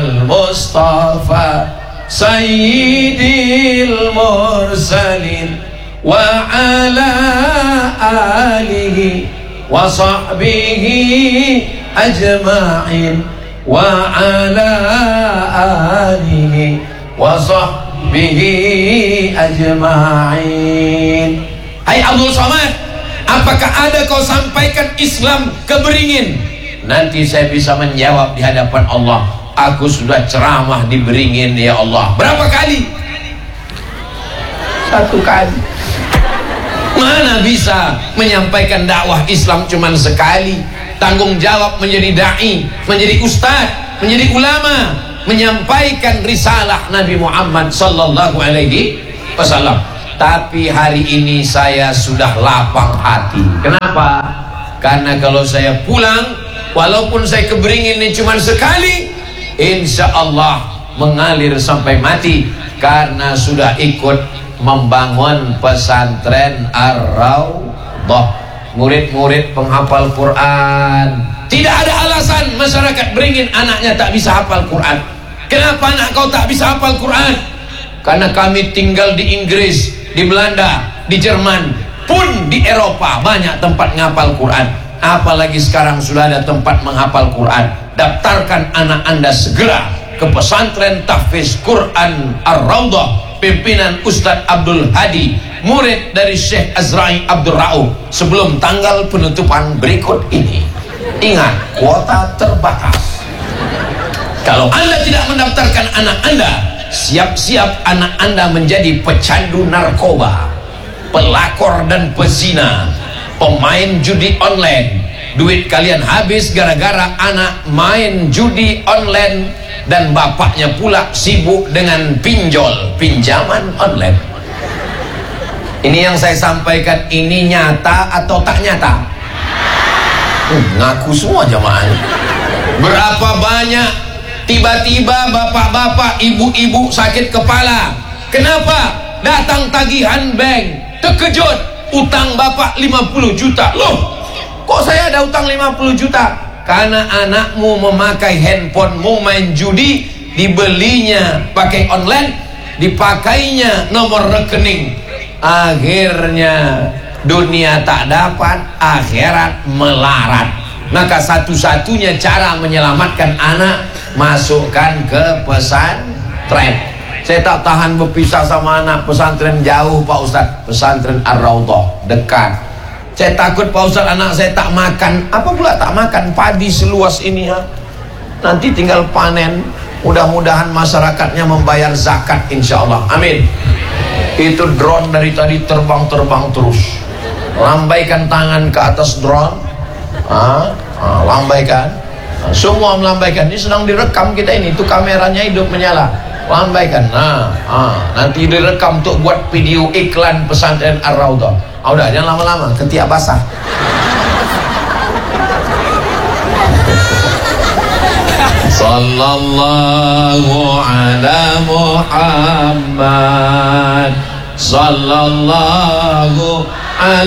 Mustafa Sayyidil Mursalin wa ala alihi wa sahbihi ajma'in wa ala alihi wa sahbihi ajma'in. Hai Abdul Somad, apakah ada kau sampaikan Islam ke Beringin? Nanti saya bisa menjawab di hadapan Allah. Aku sudah ceramah di Beringin ya Allah. Berapa kali? 1 kali. Mana bisa menyampaikan dakwah Islam cuma sekali? Tanggung jawab menjadi da'i, menjadi ustadz, menjadi ulama, menyampaikan risalah Nabi Muhammad sallallahu alaihi wasallam. Tapi hari ini saya sudah lapang hati. Kenapa? Karena kalau saya pulang, walaupun saya ke Beringin ini cuma sekali, insya Allah mengalir sampai mati, karena sudah ikut membangun pesantren Ar-Raudhah, murid-murid penghafal Quran. Tidak ada alasan masyarakat Beringin anaknya tak bisa hafal Quran. Kenapa anak kau tak bisa hafal Quran? Karena kami tinggal di Inggris, di Belanda, di Jerman, pun di Eropa banyak tempat menghafal Quran. Apalagi sekarang sudah ada tempat menghafal Quran. Daftarkan anak Anda segera ke pesantren tahfiz Quran Ar-Raudhah, pimpinan Ustadz Abdul Hadi, murid dari Syekh Azra'i Abdul Ra'uf, sebelum tanggal penutupan berikut ini. Ingat, kuota terbatas. Kalau Anda tidak mendaftarkan anak Anda, siap-siap anak Anda menjadi pecandu narkoba, pelakor dan pezina, pemain judi online. Duit kalian habis gara-gara anak main judi online, dan bapaknya pula sibuk dengan pinjol, pinjaman online. Ini yang saya sampaikan ini nyata atau tak nyata? Ngaku semua jamaahnya. Berapa banyak tiba-tiba bapak-bapak, ibu-ibu sakit kepala. Kenapa? Datang tagihan bank, terkejut, utang bapak 50 juta. Loh, kok saya ada utang 50 juta? Karena anakmu memakai handphonemu main judi, dibelinya pakai online, dipakainya nomor rekening. Akhirnya dunia tak dapat, akhirat melarat. Maka satu-satunya cara menyelamatkan anak, masukkan ke pesantren. Saya tak tahan berpisah sama anak. Pesantren jauh Pak Ustadz, pesantren Ar-Raudhah dekat. Saya takut Pak Ustadz anak saya tak makan. Apa pula tak makan? Padi seluas ini ya. Nanti tinggal panen. Mudah-mudahan masyarakatnya membayar zakat insya Allah. Amin. Itu drone dari tadi terbang-terbang terus. Lambaikan tangan ke atas drone. Lambaikan. Semua melambaikan. Ini sedang direkam kita ini. Itu kameranya hidup menyala. Lambaikan. Nanti direkam untuk buat video iklan pesantren Ar-Raudhah. Udah, jangan lama-lama, ketiak basah. Sallallahu ala Muhammad, sallallahu ala